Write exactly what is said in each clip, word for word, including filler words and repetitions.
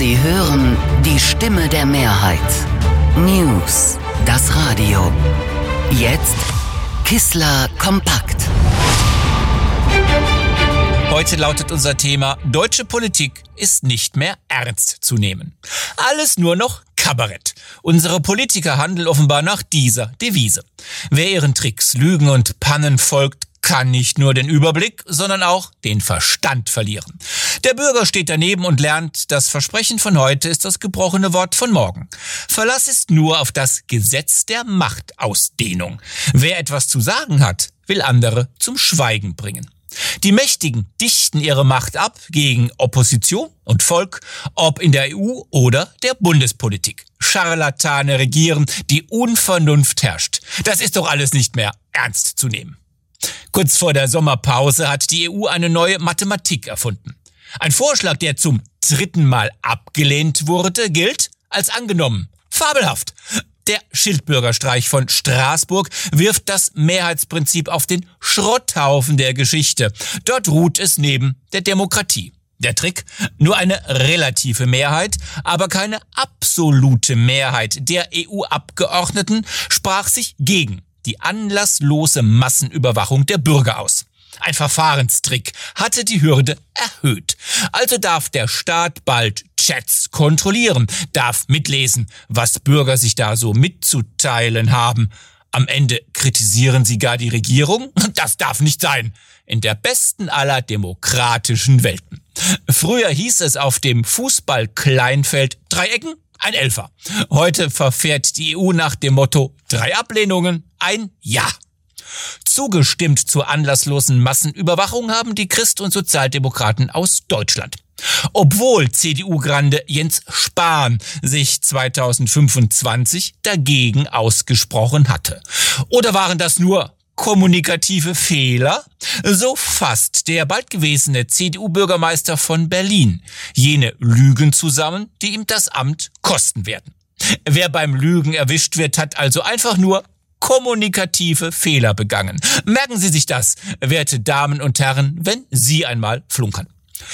Sie hören die Stimme der Mehrheit. News, das Radio. Jetzt Kissler kompakt. Heute lautet unser Thema: Deutsche Politik ist nicht mehr ernst zu nehmen. Alles nur noch Kabarett. Unsere Politiker handeln offenbar nach dieser Devise. Wer ihren Tricks, Lügen und Pannen folgt, kann nicht nur den Überblick, sondern auch den Verstand verlieren. Der Bürger steht daneben und lernt, das Versprechen von heute ist das gebrochene Wort von morgen. Verlass ist nur auf das Gesetz der Machtausdehnung. Wer etwas zu sagen hat, will andere zum Schweigen bringen. Die Mächtigen dichten ihre Macht ab gegen Opposition und Volk, ob in der E U oder der Bundespolitik. Scharlatane regieren, die Unvernunft herrscht. Das ist doch alles nicht mehr ernst zu nehmen. Kurz vor der Sommerpause hat die E U eine neue Mathematik erfunden. Ein Vorschlag, der zum dritten Mal abgelehnt wurde, gilt als angenommen. Fabelhaft! Der Schildbürgerstreich von Straßburg wirft das Mehrheitsprinzip auf den Schrotthaufen der Geschichte. Dort ruht es neben der Demokratie. Der Trick? Nur eine relative Mehrheit, aber keine absolute Mehrheit der E U-Abgeordneten sprach sich gegen die anlasslose Massenüberwachung der Bürger aus. Ein Verfahrenstrick hatte die Hürde erhöht. Also darf der Staat bald Chats kontrollieren, darf mitlesen, was Bürger sich da so mitzuteilen haben. Am Ende kritisieren sie gar die Regierung? Das darf nicht sein. In der besten aller demokratischen Welten. Früher hieß es auf dem Fußball-Kleinfeld: drei Ecken, ein Elfer. Heute verfährt die E U nach dem Motto: drei Ablehnungen, ein Ja. Zugestimmt zur anlasslosen Massenüberwachung haben die Christ- und Sozialdemokraten aus Deutschland. Obwohl C D U-Grande Jens Spahn sich zweitausendfünfundzwanzig dagegen ausgesprochen hatte. Oder waren das nur kommunikative Fehler? So fasst der bald gewesene C D U-Bürgermeister von Berlin jene Lügen zusammen, die ihm das Amt kosten werden. Wer beim Lügen erwischt wird, hat also einfach nur kommunikative Fehler begangen. Merken Sie sich das, werte Damen und Herren, wenn Sie einmal flunkern.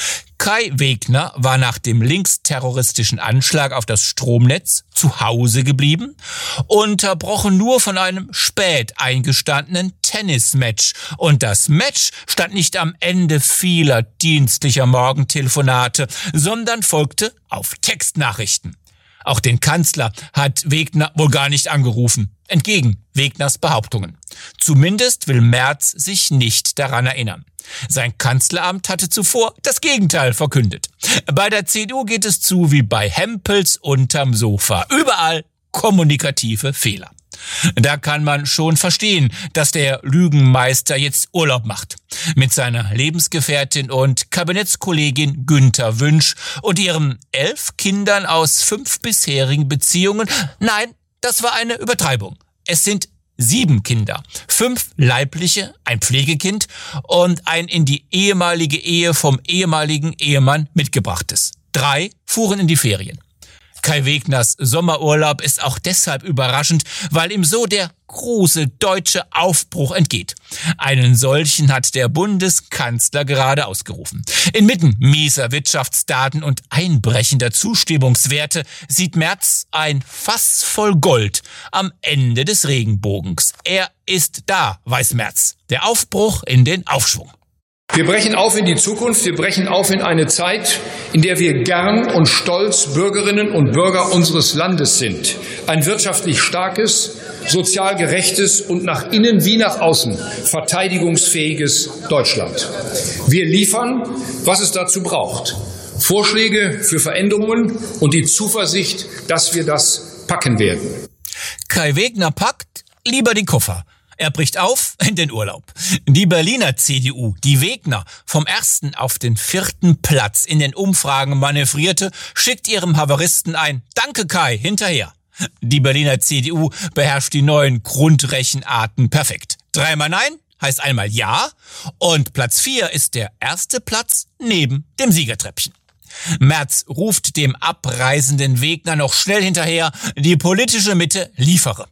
Kai Wegner war nach dem linksterroristischen Anschlag auf das Stromnetz zu Hause geblieben, unterbrochen nur von einem spät eingestandenen Tennismatch. Und das Match stand nicht am Ende vieler dienstlicher Morgentelefonate, sondern folgte auf Textnachrichten. Auch den Kanzler hat Wegner wohl gar nicht angerufen, entgegen Wegners Behauptungen. Zumindest will Merz sich nicht daran erinnern. Sein Kanzleramt hatte zuvor das Gegenteil verkündet. Bei der C D U geht es zu wie bei Hempels unterm Sofa. Überall kommunikative Fehler. Da kann man schon verstehen, dass der Lügenmeister jetzt Urlaub macht. Mit seiner Lebensgefährtin und Kabinettskollegin Günther Wünsch und ihren elf Kindern aus fünf bisherigen Beziehungen. Nein, das war eine Übertreibung. Es sind sieben Kinder, fünf leibliche, ein Pflegekind und ein in die ehemalige Ehe vom ehemaligen Ehemann mitgebrachtes. Drei fuhren in die Ferien. Kai Wegners Sommerurlaub ist auch deshalb überraschend, weil ihm so der große deutsche Aufbruch entgeht. Einen solchen hat der Bundeskanzler gerade ausgerufen. Inmitten mieser Wirtschaftsdaten und einbrechender Zustimmungswerte sieht Merz ein Fass voll Gold am Ende des Regenbogens. Er ist da, weiß Merz. Der Aufbruch in den Aufschwung. Wir brechen auf in die Zukunft, wir brechen auf in eine Zeit, in der wir gern und stolz Bürgerinnen und Bürger unseres Landes sind. Ein wirtschaftlich starkes, sozial gerechtes und nach innen wie nach außen verteidigungsfähiges Deutschland. Wir liefern, was es dazu braucht. Vorschläge für Veränderungen und die Zuversicht, dass wir das packen werden. Kai Wegner packt lieber die Koffer. Er bricht auf in den Urlaub. Die Berliner C D U, die Wegner vom ersten auf den vierten Platz in den Umfragen manövrierte, schickt ihrem Havaristen ein Danke Kai hinterher. Die Berliner C D U beherrscht die neuen Grundrechenarten perfekt. Dreimal Nein heißt einmal Ja und Platz vier ist der erste Platz neben dem Siegertreppchen. Merz ruft dem abreisenden Wegner noch schnell hinterher, die politische Mitte liefere.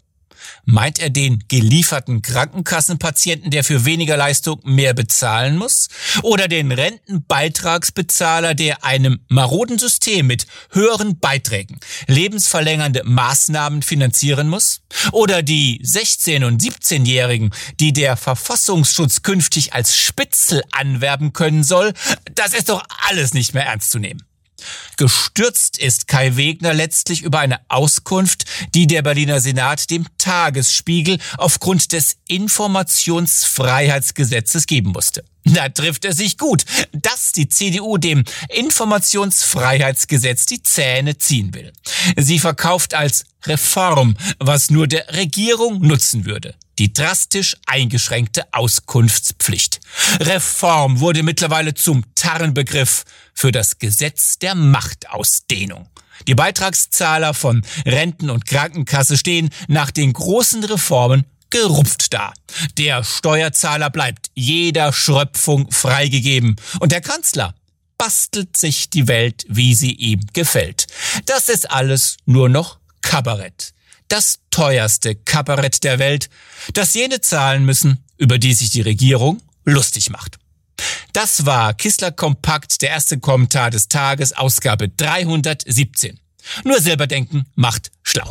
Meint er den gelieferten Krankenkassenpatienten, der für weniger Leistung mehr bezahlen muss? Oder den Rentenbeitragsbezahler, der einem maroden System mit höheren Beiträgen lebensverlängernde Maßnahmen finanzieren muss? Oder die sechzehn- und siebzehnjährigen, die der Verfassungsschutz künftig als Spitzel anwerben können soll? Das ist doch alles nicht mehr ernst zu nehmen. Gestürzt ist Kai Wegner letztlich über eine Auskunft, die der Berliner Senat dem Tagesspiegel aufgrund des Informationsfreiheitsgesetzes geben musste. Da trifft es sich gut, dass die C D U dem Informationsfreiheitsgesetz die Zähne ziehen will. Sie verkauft als Reform, was nur der Regierung nutzen würde: die drastisch eingeschränkte Auskunftspflicht. Reform wurde mittlerweile zum Tarnbegriff für das Gesetz der Machtausdehnung. Die Beitragszahler von Renten und Krankenkasse stehen nach den großen Reformen gerupft da. Der Steuerzahler bleibt jeder Schröpfung freigegeben und der Kanzler bastelt sich die Welt, wie sie ihm gefällt. Das ist alles nur noch Kabarett. Das teuerste Kabarett der Welt, das jene zahlen müssen, über die sich die Regierung lustig macht. Das war Kissler Kompakt, der erste Kommentar des Tages, Ausgabe dreihundertsiebzehn. Nur selber denken macht schlau.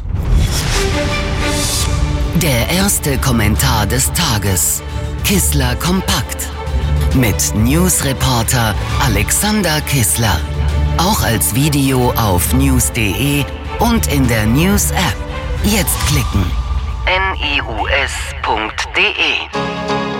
Der erste Kommentar des Tages. Kissler Kompakt. Mit Newsreporter Alexander Kissler. Auch als Video auf news punkt de und in der News-App. Jetzt klicken. news punkt de